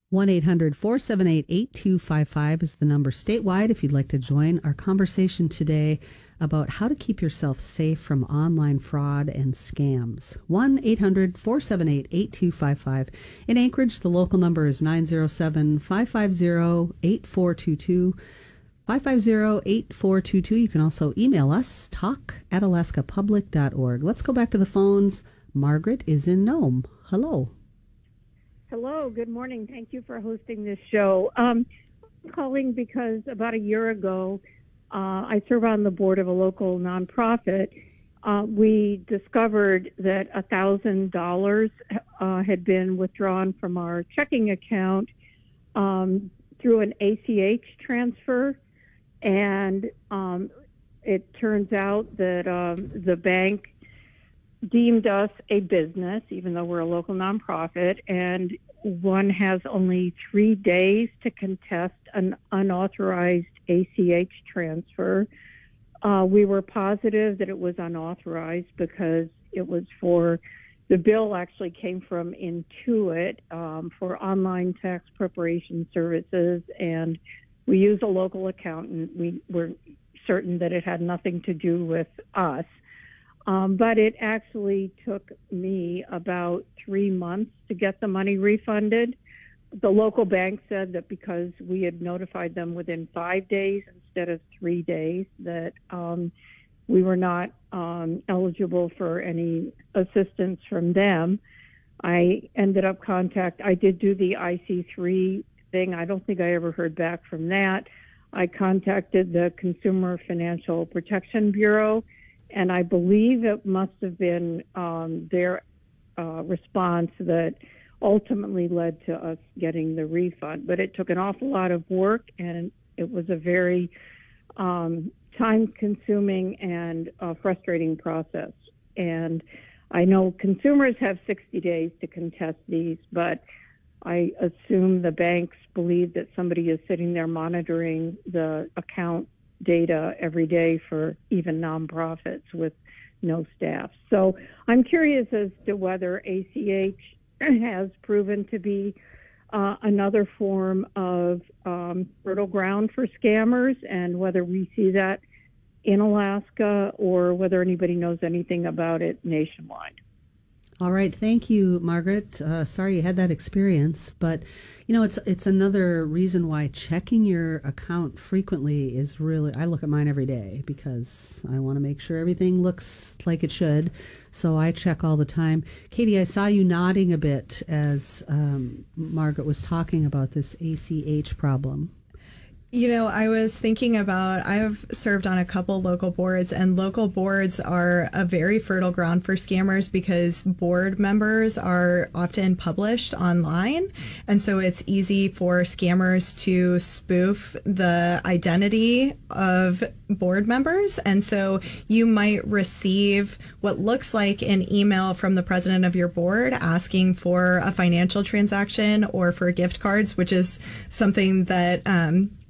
1-800-478-8255 is the number statewide if you'd like to join our conversation today about how to keep yourself safe from online fraud and scams. 1-800-478-8255. In Anchorage, the local number is 907-550-8422. 550-8422. You can also email us, talk@alaskapublic.org. Let's go back to the phones. Margaret is in Nome. Hello. Hello, good morning. Thank you for hosting this show. I'm calling because about a year ago, I serve on the board of a local nonprofit. We discovered that $1,000 had been withdrawn from our checking account through an ACH transfer. And it turns out that the bank deemed us a business, even though we're a local nonprofit, and one has only 3 days to contest an unauthorized ACH transfer. We were positive that it was unauthorized because it was the bill actually came from Intuit for online tax preparation services, and we used a local accountant. We were certain that it had nothing to do with us. But it actually took me about 3 months to get the money refunded. The local bank said that because we had notified them within 5 days instead of 3 days, that we were not eligible for any assistance from them. I ended up I did do the IC3 thing. I don't think I ever heard back from that. I contacted the Consumer Financial Protection Bureau, and I believe it must have been their response that ultimately led to us getting the refund. But it took an awful lot of work, and it was a very time-consuming and frustrating process. And I know consumers have 60 days to contest these, but I assume the banks believe that somebody is sitting there monitoring the account data every day for even nonprofits with no staff. So I'm curious as to whether ACH has proven to be another form of fertile ground for scammers, and whether we see that in Alaska or whether anybody knows anything about it nationwide. All right. Thank you, Margaret. Sorry you had that experience, but it's another reason why checking your account frequently is really, I look at mine every day because I want to make sure everything looks like it should. So I check all the time. Katie, I saw you nodding a bit as Margaret was talking about this ACH problem. I was thinking about, I've served on a couple local boards, and local boards are a very fertile ground for scammers because board members are often published online. And so it's easy for scammers to spoof the identity of board members. And so you might receive what looks like an email from the president of your board asking for a financial transaction or for gift cards, which is something that